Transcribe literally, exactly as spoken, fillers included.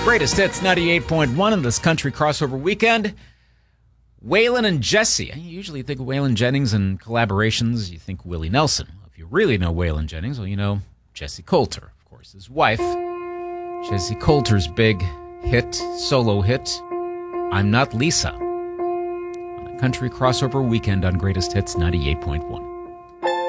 Greatest Hits ninety-eight point one in this country crossover weekend. Waylon and Jesse. You usually think of Waylon Jennings and collaborations. You think Willie Nelson. If you really know Waylon Jennings, well, you know Jessi Colter, of course, his wife. Jessi Colter's big hit, solo hit, I'm Not Lisa. On a country crossover weekend on Greatest Hits ninety-eight point one.